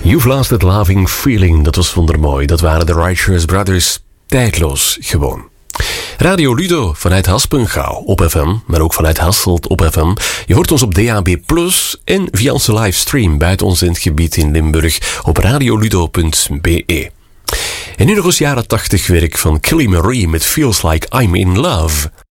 You've Lost That Loving Feeling, dat was wondermooi. Dat waren de Righteous Brothers, tijdloos gewoon. Radio Ludo vanuit Haspengouw op FM, maar ook vanuit Hasselt op FM. Je hoort ons op DAB+ en via onze livestream buiten ons in het gebied in Limburg op radioludo.be. En nu nog eens jaren 80 werk van Kelly Marie met Feels Like I'm in Love.